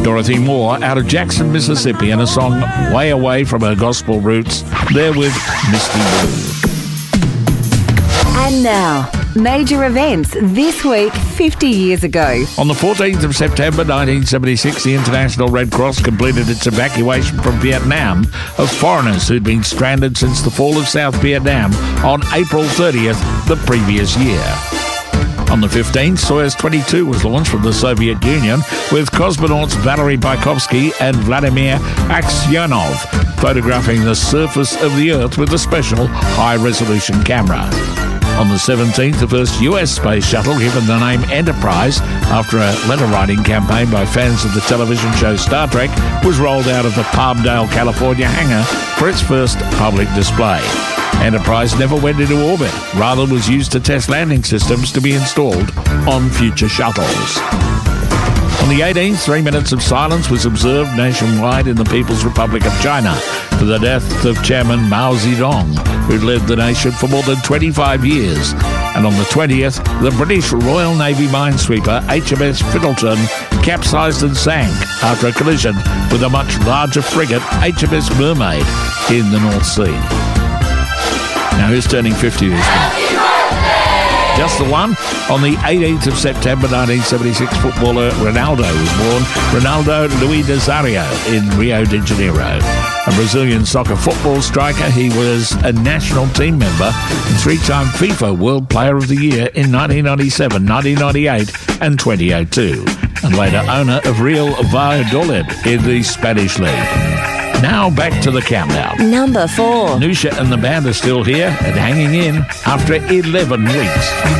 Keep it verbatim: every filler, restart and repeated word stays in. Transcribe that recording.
Dorothy Moore out of Jackson, Mississippi, and a song way away from her gospel roots. There with Misty Blue. And now, major events this week fifty years ago. On the fourteenth of September nineteen seventy-six, the International Red Cross completed its evacuation from Vietnam of foreigners who'd been stranded since the fall of South Vietnam on April thirtieth the previous year. On the fifteenth, Soyuz twenty-two was launched from the Soviet Union with cosmonauts Valery Bykovsky and Vladimir Aksyonov photographing the surface of the Earth with a special high-resolution camera. On the seventeenth, the first U S space shuttle, given the name Enterprise after a letter-writing campaign by fans of the television show Star Trek, was rolled out of the Palmdale, California hangar for its first public display. Enterprise never went into orbit, rather was used to test landing systems to be installed on future shuttles. On the eighteenth, three minutes of silence was observed nationwide in the People's Republic of China for the death of Chairman Mao Zedong, who led the nation for more than twenty-five years. And on the twentieth, the British Royal Navy minesweeper H M S Fiddleton capsized and sank after a collision with a much larger frigate, H M S Mermaid, in the North Sea. Now, who's turning fifty this month? Just the one. On the eighteenth of September nineteen seventy-six, footballer Ronaldo was born. Ronaldo Luis Nazario in Rio de Janeiro. A Brazilian soccer football striker, he was a national team member and three-time FIFA World Player of the Year in nineteen ninety-seven, nineteen ninety-eight and twenty oh two, and later owner of Real Valladolid in the Spanish League. Now back to the countdown. Number four. Nusha and the band are still here and hanging in after eleven weeks.